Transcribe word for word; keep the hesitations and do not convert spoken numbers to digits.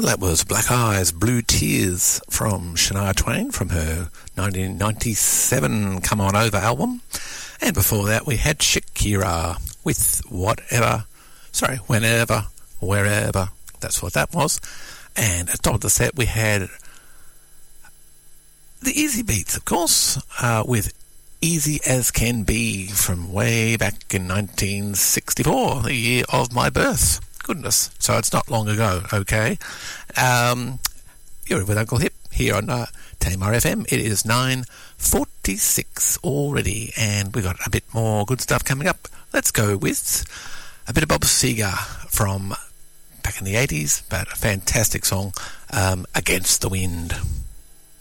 Well, that was Black Eyes, Blue Tears from Shania Twain from her nineteen ninety-seven Come On Over album. And before that we had Shakira with Whatever, sorry, Whenever, Wherever. That's what that was. And at the top of the set we had the Easy Beats, of course, uh, with Easy As Can Be from way back in nineteen sixty-four, the year of my birth. Goodness, so it's not long ago, okay? Um, you're with Uncle Hip here on uh, Tamar F M. It is nine forty-six already, and we've got a bit more good stuff coming up. Let's go with a bit of Bob Seger from back in the eighties, but a fantastic song, um, Against the Wind.